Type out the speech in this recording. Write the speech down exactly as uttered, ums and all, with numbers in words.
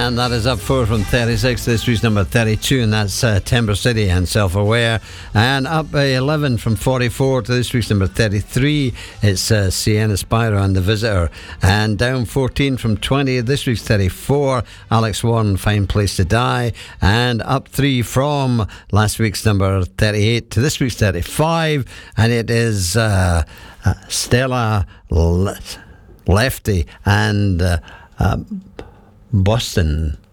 And that is up four from thirty-six. This week's number thirty-two, and that's uh, Timber City and Self-Aware. And up uh, eleven from forty-four to this week's number thirty-three. It's uh, Sienna Spyro and The Visitor. And down fourteen from twenty, this week's thirty-four. Alex Warren, Fine Place to Die. And up three from last week's number thirty-eight to this week's thirty-five. And it is uh, uh, Stella Le- Lefty and... Uh, uh, Boston